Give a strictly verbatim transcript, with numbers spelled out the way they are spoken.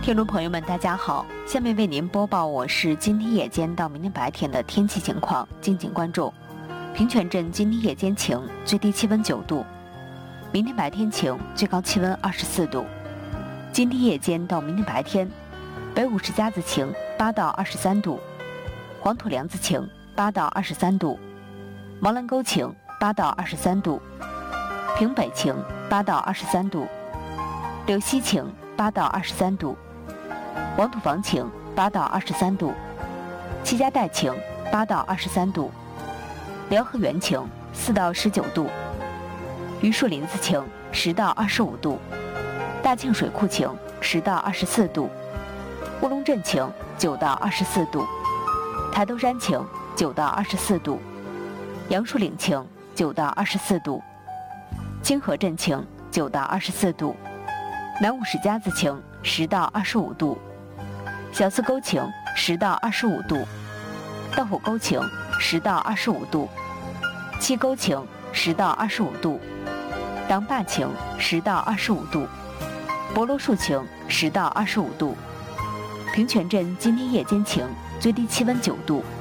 听众朋友们，大家好，下面为您播报我市今天夜间到明天白天的天气情况，敬请关注。平泉镇今天夜间晴，最低气温九度；明天白天晴，最高气温二十四度。今天夜间到明天白天，北五十家子晴，八到二十三度；黄土梁子晴，八到二十三度；毛兰沟晴，八到二十三度；平北晴，八到二十三度；柳溪晴，八到二十三度；王土房晴，八到二十三度；戚家岱晴，八到二十三度；辽河源晴，四到十九度；榆树林子晴，十到二十五度；大庆水库晴，十到二十四度；乌龙镇晴，九到二十四度；台兜山晴，九到二十四度；杨树岭晴，九到二十四度；清河镇晴，九到二十四度；南五十家子晴，十到二十五度；小四沟晴，十到二十五度；道虎沟晴，十到二十五度；七沟晴，十到二十五度；党坝晴，十到二十五度；博罗树晴，十到二十五度。平泉镇今天夜间晴，最低气温九度，